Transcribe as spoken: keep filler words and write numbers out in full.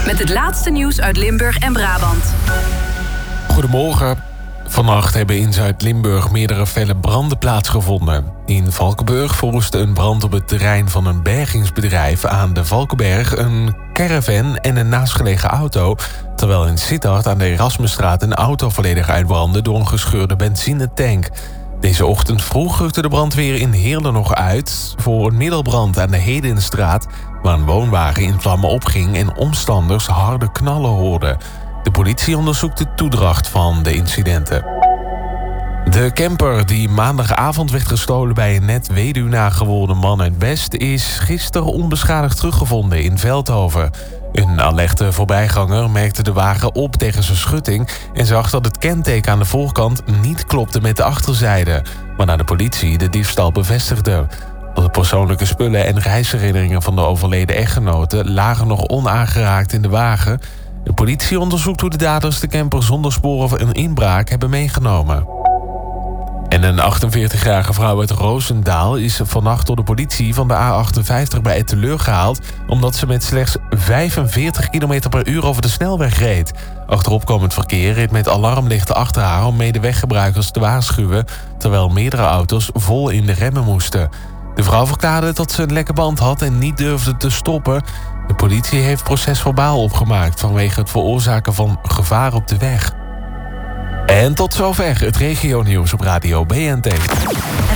met het laatste nieuws uit Limburg en Brabant. Goedemorgen. Vannacht hebben in Zuid-Limburg meerdere felle branden plaatsgevonden. In Valkenburg veroorzaakte een brand op het terrein van een bergingsbedrijf aan de Valkenberg een caravan en een naastgelegen auto, terwijl in Sittard aan de Erasmusstraat een auto volledig uitbrandde door een gescheurde benzinetank. Deze ochtend vroeg rukte de brandweer in Heerlen nog uit voor een middelbrand aan de Hedenstraat, waar een woonwagen in vlammen opging en omstanders harde knallen hoorden. De politie onderzoekt de toedracht van de incidenten. De camper die maandagavond werd gestolen bij een net weduwnaar geworden man uit Best is gisteren onbeschadigd teruggevonden in Veldhoven. Een alerte voorbijganger merkte de wagen op tegen zijn schutting en zag dat het kenteken aan de voorkant niet klopte met de achterzijde, waarna de politie de diefstal bevestigde. De persoonlijke spullen en reisherinneringen van de overleden echtgenote lagen nog onaangeraakt in de wagen. De politie onderzoekt hoe de daders de camper zonder sporen van een inbraak hebben meegenomen. En een achtenveertigjarige vrouw uit Roosendaal is vannacht door de politie van de A achtenvijftig bij Etteleur gehaald, omdat ze met slechts vijfenveertig kilometer per uur over de snelweg reed. Achteropkomend verkeer reed met alarmlichten achter haar om medeweggebruikers te waarschuwen, terwijl meerdere auto's vol in de remmen moesten. De vrouw verklaarde dat ze een lekke band had en niet durfde te stoppen. De politie heeft procesverbaal opgemaakt vanwege het veroorzaken van gevaar op de weg. En tot zover het regionieuws op Radio B N T.